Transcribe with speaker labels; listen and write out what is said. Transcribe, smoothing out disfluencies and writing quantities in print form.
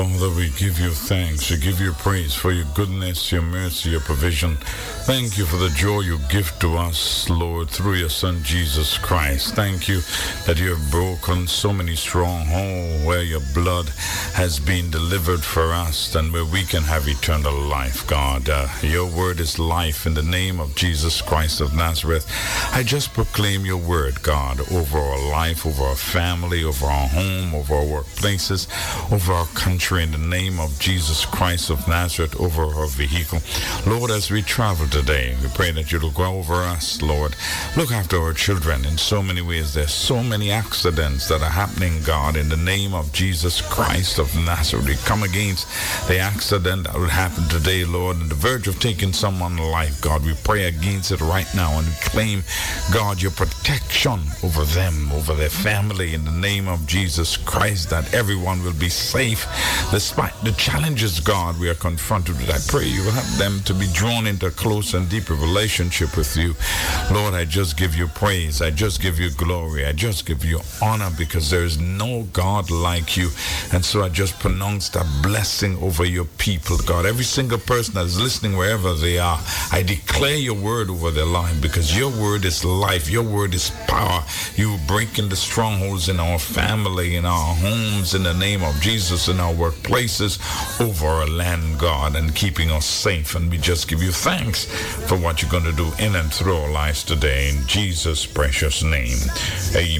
Speaker 1: Father, we give you thanks. We give you praise for your goodness, your mercy, your provision. Thank you for the joy you give to us, Lord, through your Son, Jesus Christ. Thank you that you have broken so many strongholds where your blood has been delivered for us and where we can have eternal life, God. Your word is life in the name of Jesus Christ of Nazareth. I just proclaim your word, God, over our life, over our family, over our home, over our workplaces, over our country in the name of Jesus Christ of Nazareth, over our vehicle. Lord, as we travel today, we pray that you look over us, Lord. Look after our children in so many ways. There's so many accidents that are happening, God, in the name of Jesus Christ of Nazareth. We come against the accident that will happen today, Lord, on the verge of taking someone's life, God. We pray against it right now and we claim, God, your protection over them, over their family in the name of Jesus Christ, that everyone will be safe despite the challenges, God, we are confronted with. I pray you will help them to be drawn into a close and deeper relationship with you. Lord, I just give you praise. I just give you glory. I just give you honor because there is no God like you. And so I just pronounce that blessing over your people, God. Every single person that is listening wherever they are, I declare your word over their life because your word is life. Your word is power. You breaking the strongholds in our family, in our homes, in the name of Jesus, in our workplaces, over our land, God, and keeping us safe. And we just give you thanks for what you're going to do in and through our lives today. In Jesus' precious name. Amen.